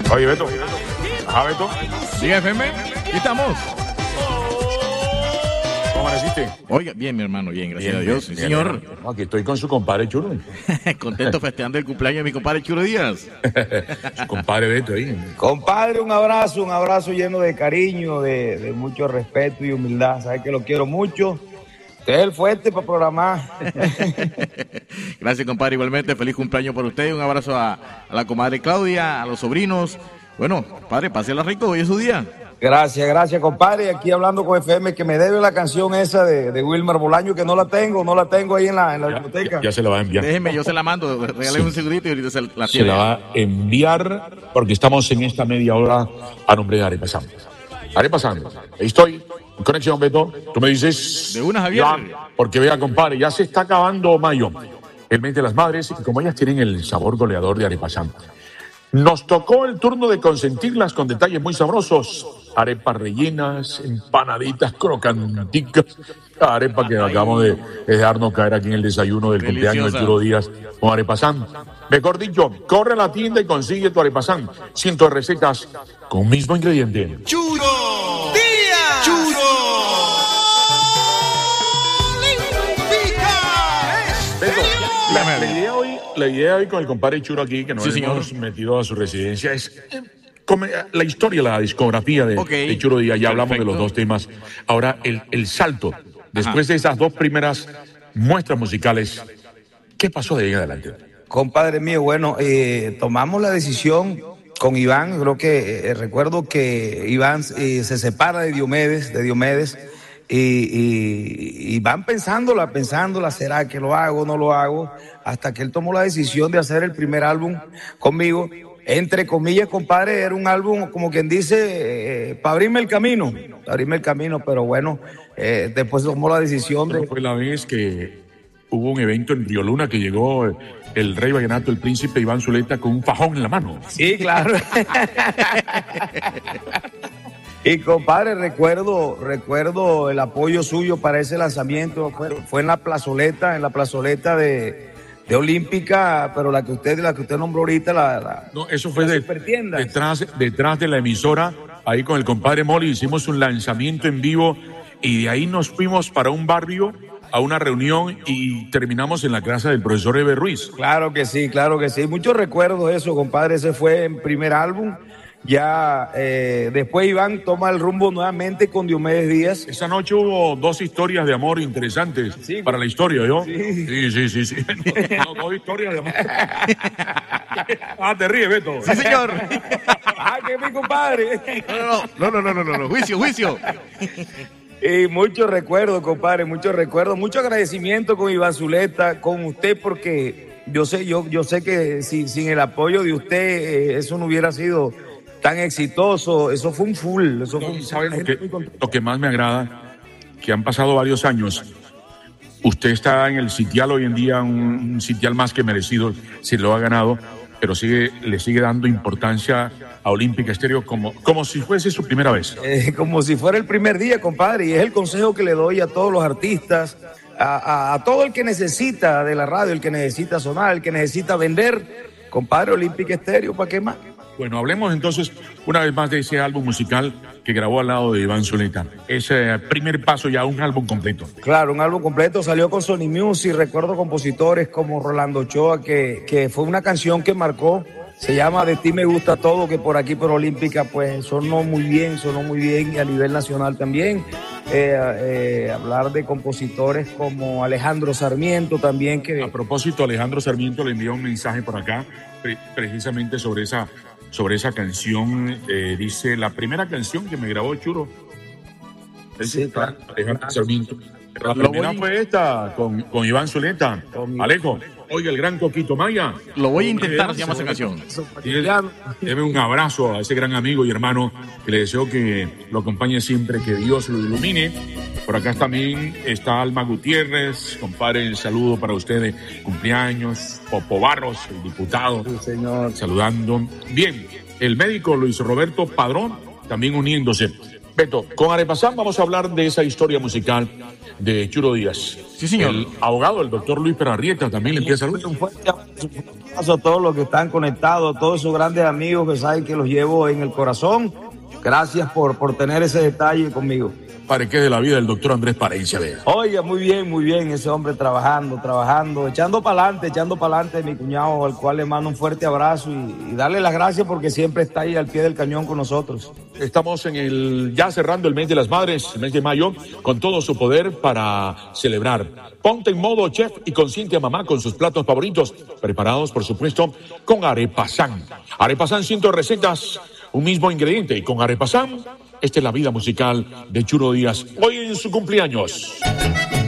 Oye, Beto. Ajá, Beto. Diga, FM. Aquí estamos. ¿Cómo amaneciste? Oiga, bien, mi hermano, bien, gracias Bien, a Dios. bien, Sí, señor. bien. Aquí estoy con su compadre Churo. Contento festejando el cumpleaños de mi compadre Churo Díaz. Su compadre Beto ahí. Compadre, un abrazo lleno de cariño, de mucho respeto y humildad. Sabes que lo quiero mucho. Usted es el fuerte para programar. Gracias, compadre, igualmente. Feliz cumpleaños por usted. Un abrazo a la comadre Claudia, a los sobrinos. Bueno, padre, pásela rico, hoy es su día. Gracias, compadre. Aquí hablando con FM, que me debe la canción esa de Wilmer Bolaño, que no la tengo ahí en la biblioteca. Ya se la va a enviar. Déjeme, yo se la mando. Regáleme un segundito y ahorita se la Se tiene. la va a enviar porque estamos en esta media hora a nombre de Arepa Sam. Arepa Sam, ahí estoy. En conexión, Beto. Tú me dices. De una, Javier. Ya, porque vea, compadre, ya se está acabando mayo, el mes de las madres, y como ellas tienen el sabor goleador de Arepa Sam, nos tocó el turno de consentirlas con detalles muy sabrosos. Arepas rellenas, empanaditas crocanticas, arepa que acabamos de dejarnos caer aquí en el desayuno del Deliciosa. cumpleaños de Churo Díaz con Arepa Sam. Mejor dicho, corre a la tienda y consigue tu Arepa Sam. Cientos de recetas con un mismo ingrediente. ¡Churo Díaz! ¡Churo Beto, la idea hoy con el compadre Churo aquí, que nos Sí, hemos señor. metido a su residencia, es la historia, la discografía de, Ok. de Churo Díaz. Ya hablamos de Perfecto. los dos temas. Ahora, el salto, después de esas dos primeras muestras musicales, ¿qué pasó de ahí en adelante? Compadre mío, bueno, tomamos la decisión con Iván. Creo que recuerdo que Iván se separa de Diomedes, y van pensándola, ¿será que lo hago o no lo hago? Hasta que él tomó la decisión de hacer el primer álbum conmigo. Entre comillas, compadre, era un álbum, como quien dice, para abrirme el camino, pero bueno, después tomó la decisión de... Fue la vez que hubo un evento en Río Luna que llegó el rey vallenato, el príncipe Iván Zuleta, con un fajón en la mano. Sí, claro. Y compadre, recuerdo el apoyo suyo para ese lanzamiento. Fue en la plazoleta de Olímpica, pero la que usted nombró ahorita, No, eso fue la supertienda. detrás de la emisora, ahí con el compadre Molly, hicimos un lanzamiento en vivo y de ahí nos fuimos para un barrio a una reunión y terminamos en la casa del profesor Eber Ruiz. Claro que sí. Muchos recuerdos de eso, compadre. Ese fue el primer álbum. Ya después Iván toma el rumbo nuevamente con Diomedes Díaz. Esa noche hubo dos historias de amor interesantes para la historia, ¿yo? Sí. Dos historias de amor. Te ríes, Beto. Sí, señor. Que mi compadre. No. Juicio. Y muchos recuerdos, compadre, mucho agradecimiento con Iván Zuleta, con usted, porque yo sé que sin el apoyo de usted eso no hubiera sido tan exitoso. Eso fue un full. ¿Saben lo que más me agrada? Que han pasado varios años. Usted está en el sitial hoy en día, un sitial más que merecido, se lo ha ganado, pero le sigue dando importancia a Olímpica Estéreo como si fuese su primera vez. Como si fuera el primer día, compadre, y es el consejo que le doy a todos los artistas, a todo el que necesita de la radio, el que necesita sonar, el que necesita vender, compadre, Olímpica Estéreo, ¿para qué más? Bueno, hablemos entonces una vez más de ese álbum musical que grabó al lado de Iván Zuleta. Ese primer paso ya, un álbum completo. Claro, un álbum completo, salió con Sony Music, recuerdo compositores como Rolando Ochoa, que fue una canción que marcó, se llama De ti me gusta todo, que por aquí por Olímpica pues sonó muy bien y a nivel nacional también. Hablar de compositores como Alejandro Sarmiento también. A propósito, Alejandro Sarmiento le envió un mensaje por acá, precisamente sobre esa canción. Dice, la primera canción que me grabó Churo. Sí, claro. Alejandro Sarmiento. La primera fue esta, con Iván Zuleta. Alejo, oiga, el gran Coquito Maya. Lo voy a intentar, se llama esa canción. Deme un abrazo a ese gran amigo y hermano que le deseo que lo acompañe siempre, que Dios lo ilumine. Por acá también está Alma Gutiérrez, compadre, el saludo para ustedes, cumpleaños, Popo Barros, el diputado, Sí, señor. saludando. Bien, el médico Luis Roberto Padrón también uniéndose. Beto, con Arepasán vamos a hablar de esa historia musical de Churo Díaz. Sí, señor. El abogado, el doctor Luis Perarrieta, también le empieza a saludar. Un fuerte abrazo a todos los que están conectados, a todos esos grandes amigos que saben que los llevo en el corazón. Gracias por tener ese detalle conmigo. Para que de la vida del doctor Andrés Parencia. Oiga, muy bien, ese hombre trabajando, echando para adelante, mi cuñado, al cual le mando un fuerte abrazo y darle las gracias porque siempre está ahí al pie del cañón con nosotros. Estamos ya cerrando el mes de las madres, el mes de mayo, con todo su poder para celebrar. Ponte en modo chef y consiente a mamá con sus platos favoritos, preparados, por supuesto, con Arepasán. Arepasán, 100 recetas, un mismo ingrediente, y con Arepasán, esta es la vida musical de Churo Díaz, hoy en su cumpleaños.